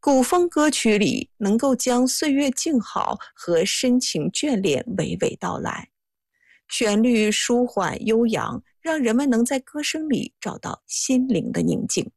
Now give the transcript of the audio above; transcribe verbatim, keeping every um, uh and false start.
古风歌曲里能够将岁月静好和深情眷恋娓娓道来，旋律舒缓悠扬，让人们能在歌声里找到心灵的宁静。